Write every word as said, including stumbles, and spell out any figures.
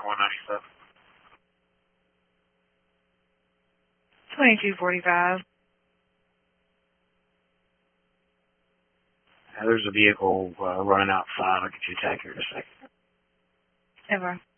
for one ninety-seven. twenty-two forty-five. Now, there's a vehicle uh, running out front. I'll get you a tag here in a second. Ever.